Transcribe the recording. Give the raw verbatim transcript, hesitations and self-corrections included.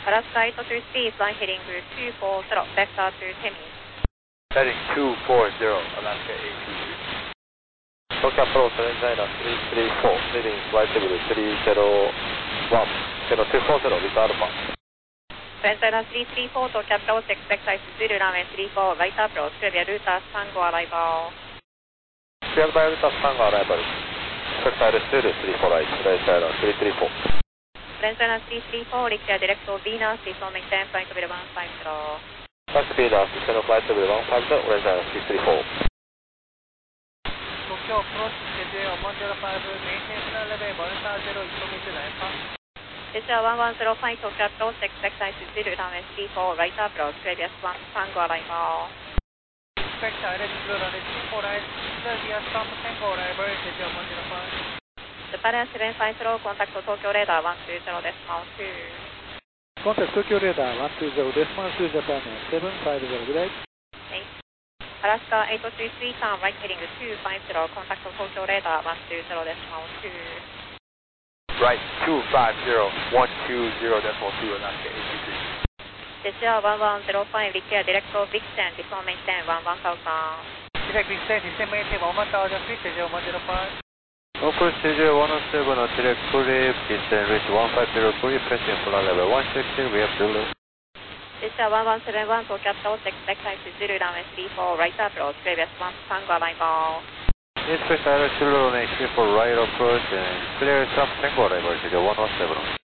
Alaska eight two three, flying heading two four zero, vector to Temi. Heading two four zero, Alaska eight two three. Tokyo Apollo seven China three three four, leading flight level three zero one, zero two four zero with Alpha. seven China three three four, Tokyo Apollo expect ice Zulu runway three four, right approach, Columbia Routas Tango arrival. Columbia Routas Tango arrival. Expect iris Zulu three four right, seven China three three four. seven China three three four, declare direct to Venus, please maintain flight level one five zero. Flight Venus, descend flight level one five zero, seven China three three four. Tokyo approach, J J one zero five, maintain flight level one five zero, information alpha. J J one one zero five, Tokyo approach, expect ice Zulu runway three four, right approach, Columbia Tango arrival. Expect iris Zulu runway three four right, Columbia Tango arrival, J J one zero five. Japan seven five zero, contact Tokyo radar one two zero decimal two. Contact Tokyo radar one two zero decimal two, Japan seven five zero, good night. Alaska eight two three, turn right heading two five zero, contact Tokyo radar one two zero decimal two. Right two five zero, one two zero decimal two, Alaska eight two three. J J one one zero five, declare direct to Vixen, descend maintain one one thousand. Direct Vixen, descend maintain one one thousand feet, J J one zero five. Approach J J one oh seven, direct fully, descend reach one five zero, fully pressing flight level one sixty, we have Zulu. J J one one seven one, Tokyo approach, expect ice Zulu runway three four, right approach, previous one Tango arrival. Expect iris Zulu runway three four, right approach, and clear Trump Tango arrival, J J one oh seven.